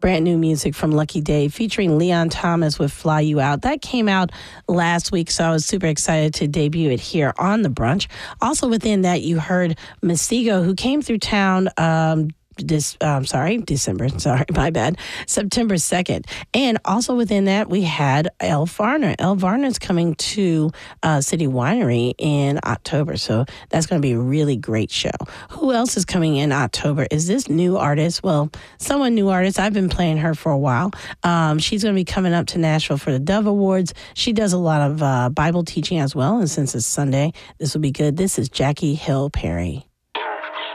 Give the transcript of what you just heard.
brand new music from Lucky Dave featuring Leon Thomas with Fly You Out. That came out last week, so I was super excited to debut it here on The Brunch. Also within that, you heard Masego, who came through town September 2nd. And also within that, we had Elle Varner. Elle Varner's coming to City Winery in October, so that's going to be a really great show. Who else is coming in October? Is this new artist? Well, someone new artist. I've been playing her for a while. She's going to be coming up to Nashville for the Dove Awards. She does a lot of Bible teaching as well, and since it's Sunday, this will be good. This is Jackie Hill Perry.